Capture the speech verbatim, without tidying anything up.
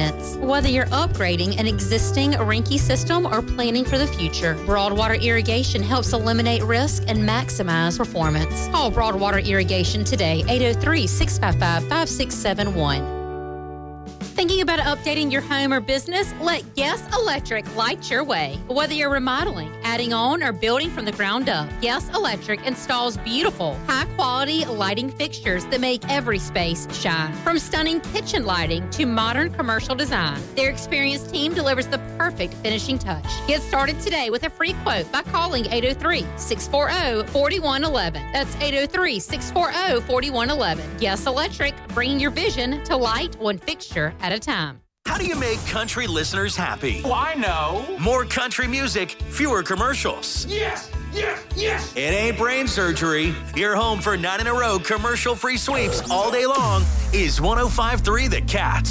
maintenance. Whether you're upgrading an existing Rinky system or planning for the future, Broadwater Irrigation helps eliminate risk and maximize performance. Call Broadwater Irrigation today, eight oh three, six five five, five six seven one. Thinking about updating your home or business? Let Guess Electric light your way. Whether you're remodeling, adding on, or building from the ground up, Guess Electric installs beautiful, high-quality lighting fixtures that make every space shine. From stunning kitchen lighting to modern commercial design, their experienced team delivers the perfect finishing touch. Get started today with a free quote by calling eight oh three, six four oh, four one one one. That's eight oh three, six four oh, four one one one. Guess Electric, bringing your vision to light one fixture at a time. How do you make country listeners happy? Oh, I know. More country music, fewer commercials. Yes, yes, yes. It ain't brain surgery. Your home for nine in a row commercial-free sweeps all day long is one oh five point three The Cat.